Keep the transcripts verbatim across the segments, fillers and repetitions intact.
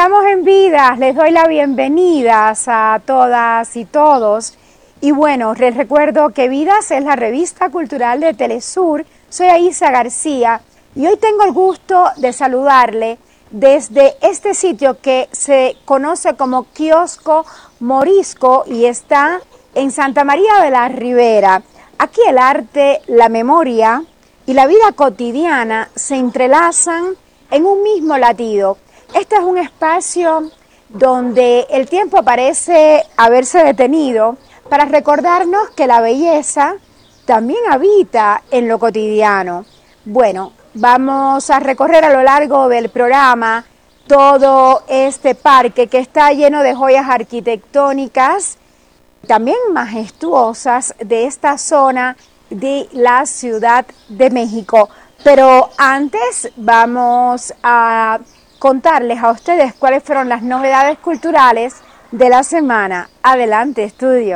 estamos en Vidas, les doy la bienvenida a todas y todos. Y bueno, les recuerdo que Vidas es la revista cultural de Telesur. Soy Aisa García y hoy tengo el gusto de saludarle desde este sitio que se conoce como Kiosco Morisco y está en Santa María de la Ribera. Aquí el arte, la memoria y la vida cotidiana se entrelazan en un mismo latido. Este es un espacio donde el tiempo parece haberse detenido para recordarnos que la belleza también habita en lo cotidiano. Bueno, vamos a recorrer a lo largo del programa todo este parque que está lleno de joyas arquitectónicas, también majestuosas de esta zona de la Ciudad de México. Pero antes vamos a contarles a ustedes cuáles fueron las novedades culturales de la semana. Adelante, estudio.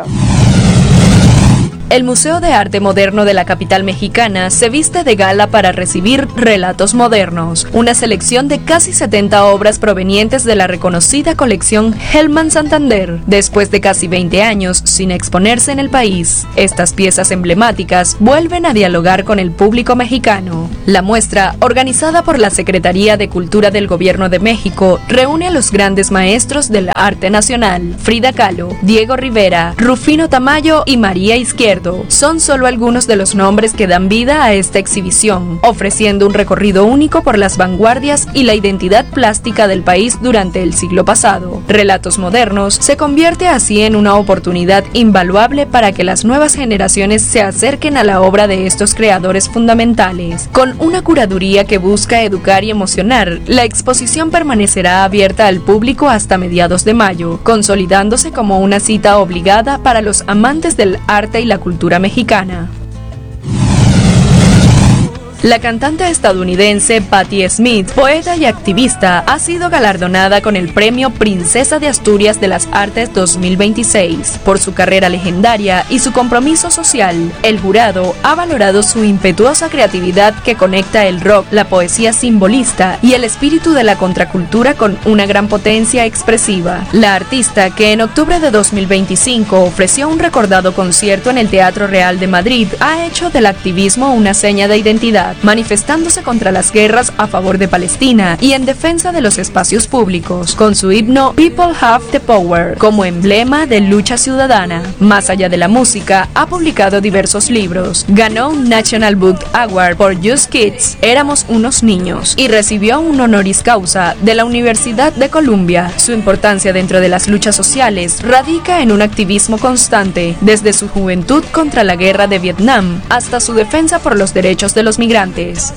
El Museo de Arte Moderno de la capital mexicana se viste de gala para recibir Relatos Modernos, una selección de casi setenta obras provenientes de la reconocida colección Hellman Santander, después de casi veinte años sin exponerse en el país. Estas piezas emblemáticas vuelven a dialogar con el público mexicano. La muestra, organizada por la Secretaría de Cultura del Gobierno de México, reúne a los grandes maestros del arte nacional, Frida Kahlo, Diego Rivera, Rufino Tamayo y María Izquierdo. Son solo algunos de los nombres que dan vida a esta exhibición, ofreciendo un recorrido único por las vanguardias y la identidad plástica del país durante el siglo pasado. Relatos Modernos se convierte así en una oportunidad invaluable para que las nuevas generaciones se acerquen a la obra de estos creadores fundamentales. Con una curaduría que busca educar y emocionar, la exposición permanecerá abierta al público hasta mediados de mayo, consolidándose como una cita obligada para los amantes del arte y la cultura mexicana. La cantante estadounidense Patti Smith, poeta y activista, ha sido galardonada con el premio Princesa de Asturias de las Artes dos mil veintiséis. Por su carrera legendaria y su compromiso social, el jurado ha valorado su impetuosa creatividad que conecta el rock, la poesía simbolista y el espíritu de la contracultura con una gran potencia expresiva. La artista, que en octubre de dos mil veinticinco ofreció un recordado concierto en el Teatro Real de Madrid, ha hecho del activismo una seña de identidad, manifestándose contra las guerras a favor de Palestina y en defensa de los espacios públicos, con su himno People Have the Power como emblema de lucha ciudadana. Más allá de la música, ha publicado diversos libros, ganó un National Book Award por Just Kids, Éramos unos niños, y recibió un honoris causa de la Universidad de Columbia. Su importancia dentro de las luchas sociales radica en un activismo constante, desde su juventud contra la guerra de Vietnam hasta su defensa por los derechos de los migrantes.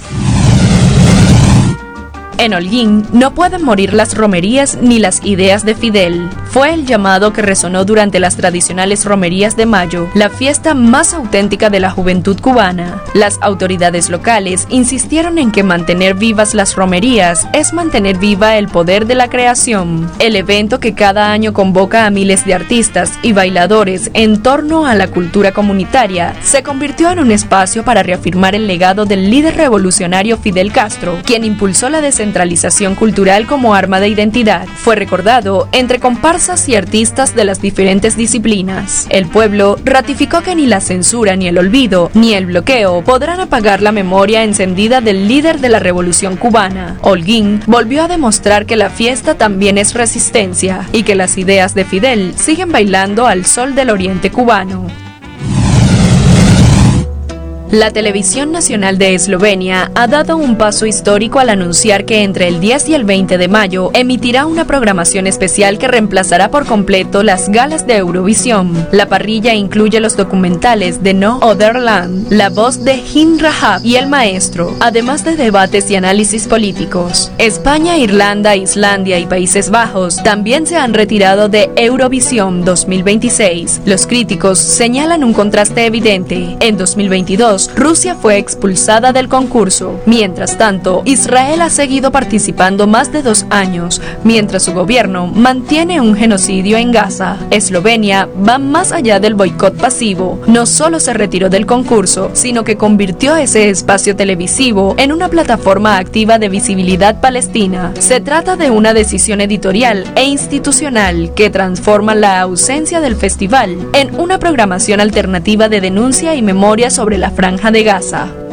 En Holguín no pueden morir las romerías ni las ideas de Fidel. Fue el llamado que resonó durante las tradicionales romerías de mayo, la fiesta más auténtica de la juventud cubana. Las autoridades locales insistieron en que mantener vivas las romerías es mantener viva el poder de la creación. El evento, que cada año convoca a miles de artistas y bailadores en torno a la cultura comunitaria, se convirtió en un espacio para reafirmar el legado del líder revolucionario Fidel Castro, quien impulsó la descentralización Centralización cultural como arma de identidad. Fue recordado entre comparsas y artistas de las diferentes disciplinas. El pueblo ratificó que ni la censura, ni el olvido, ni el bloqueo podrán apagar la memoria encendida del líder de la revolución cubana. Holguín volvió a demostrar que la fiesta también es resistencia y que las ideas de Fidel siguen bailando al sol del oriente cubano. La Televisión Nacional de Eslovenia ha dado un paso histórico al anunciar que entre el diez y el veinte de mayo emitirá una programación especial que reemplazará por completo las galas de Eurovisión. La parrilla incluye los documentales de No Other Land, La Voz de Hin Rahab y El Maestro, además de debates y análisis políticos. España, Irlanda, Islandia y Países Bajos también se han retirado de Eurovisión dos mil veintiséis. Los críticos señalan un contraste evidente. En dos mil veintidós, Unidos, Rusia fue expulsada del concurso. Mientras tanto, Israel ha seguido participando más de dos años, mientras su gobierno mantiene un genocidio en Gaza. Eslovenia va más allá del boicot pasivo. No solo se retiró del concurso, sino que convirtió ese espacio televisivo en una plataforma activa de visibilidad palestina. Se trata de una decisión editorial e institucional que transforma la ausencia del festival en una programación alternativa de denuncia y memoria sobre la Franja de Gaza.